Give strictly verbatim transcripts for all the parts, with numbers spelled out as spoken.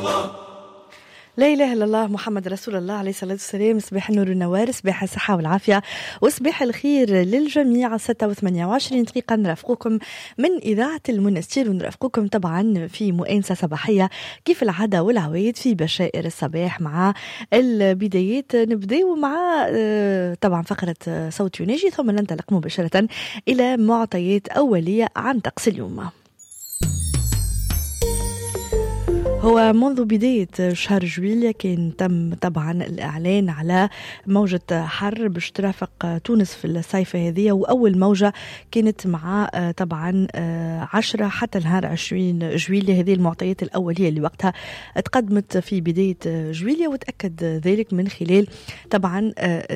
لا إله إلا الله محمد رسول الله عليه الصلاة والسلام. صباح النور والنوار، صباح الصحة والعافية وصباح الخير للجميع. ستة وثمانية وعشرين دقيقة نرافقكم من إذاعة المنستير، ونرافقكم طبعا في مؤنسة صباحية كيف العادة والعوايد في بشائر الصباح مع البدايات. نبدأ مع طبعا فقرة صوت يناجي، ثم ننطلق مباشرة إلى معطيات أولية عن طقس اليوم. هو منذ بداية شهر جويلية كان تم طبعا الإعلان على موجة حر باش ترافق تونس في الصيفة هذه، وأول موجة كانت مع طبعا عشرة حتى نهار عشرين جويلية. هذه المعطيات الأولية اللي وقتها تقدمت في بداية جويلية، وتأكد ذلك من خلال طبعا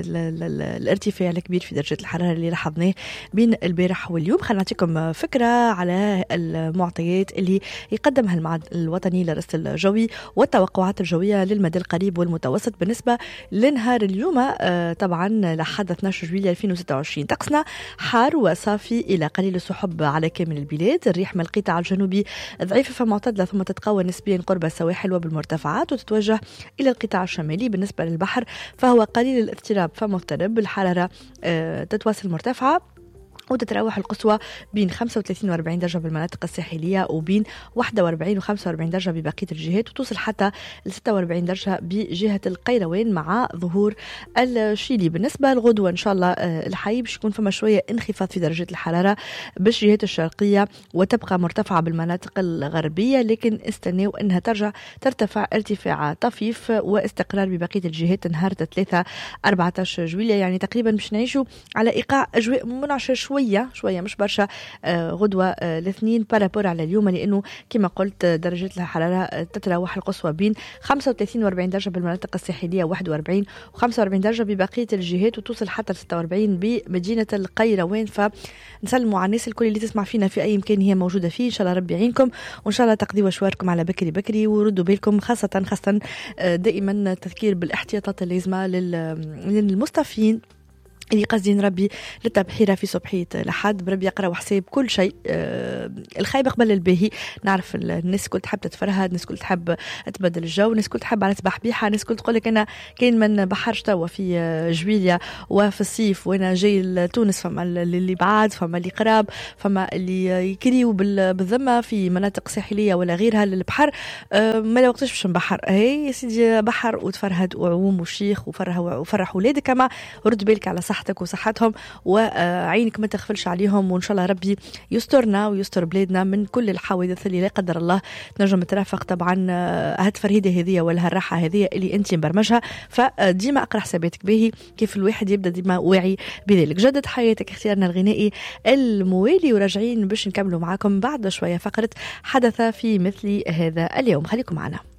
الارتفاع الكبير في درجة الحرارة اللي لاحظناه بين البارح واليوم. خلينا نعطيكم فكرة على المعطيات اللي يقدمها المعهد الوطني للرصد الجوي والتوقعات الجوية للمدى القريب والمتوسط بالنسبة لنهار اليوم. طبعا لحد اثني عشر جويلية ألفين وستة وعشرين طقسنا حار وصافي إلى قليل السحب على كامل البلاد. الريح من القطاع الجنوبي ضعيفة فمعتدلة، ثم تتقوى نسبيا قرب السواحل وبالمرتفعات، وتتوجه إلى القطاع الشمالي. بالنسبة للبحر فهو قليل الاضطراب فمضطرب. الحرارة تتواصل مرتفعة، وتتراوح القصوى بين خمسة وثلاثين وأربعين درجة بالمناطق الساحلية، وبين واحد وأربعين وخمسة وأربعين درجة ببقية الجهات، وتوصل حتى ل ستة وأربعين درجة بجهة القيروان مع ظهور الشيلي. بالنسبة للغدوة إن شاء الله الحي باش يكون فما شوية انخفاض في درجة الحرارة بالجهات الشرقية، وتبقى مرتفعة بالمناطق الغربية، لكن استناو أنها ترجع ترتفع ارتفاع طفيف واستقرار ببقية الجهات نهار ثلاثة أربعة عشر جويلية. يعني تقريبا باش نعيشوا على إيقاع أجواء منعشة شوية شوية مش برشا آه غدوة آه الاثنين بارابور على اليوم، لأنه كما قلت درجة الحرارة آه تتراوح القصوى بين خمسة وثلاثين وأربعين درجة بالمناطق الساحلية، واحد وأربعين وخمسة وأربعين درجة ببقية الجهات، وتوصل حتى ل ستة وأربعين بمدينة القيروان. فنسلموا على الناس الكل اللي تسمع فينا في أي مكان هي موجودة فيه، إن شاء الله ربي يعينكم، وإن شاء الله تقضيوا أشواركم على بكري بكري، وردوا بالكم خاصة خاصة آه دائما تذكير بالاحتياطات اللازمة للمصطفين اللي قصدين ربي للتبحيرة في صبحية لحد. بربي يقرأ وحساب كل شيء. أه الخايب قبل الباهي. نعرف الناس كل تحب تتفرهد، الناس كل تحب تبدل الجو، الناس كل تحب على سباح بيحة، الناس كل تقول لك أنا كاين من بحرش توا في جويلية وفي الصيف وأنا جاي لتونس، فما اللي بعاد فما اللي قراب فما اللي يكريوا بالذمة في مناطق ساحلية ولا غيرها للبحر. أه ما لا وقتش باش نبحر، هي يا سيدي بحر وتفرهد وعوم وشيخ وفرح وفرح ولادك، كما رد بالك على صحتك وصحتهم وعينك ما تغفلش عليهم، وإن شاء الله ربي يسترنا ويستر بلادنا من كل الحوادث اللي لا قدر الله نجم ترافق طبعا هالفرهيدة هذه ولا هالراحة هذه اللي انت مبرمجها. فديما اقرا حساباتك باهي كيف الواحد يبدا ديما واعي بذلك. جدد حياتك اختيارنا الغنائي الموالي، وراجعين باش نكملوا معاكم بعد شوية فقرة حدث في مثل هذا اليوم. خليكم معنا.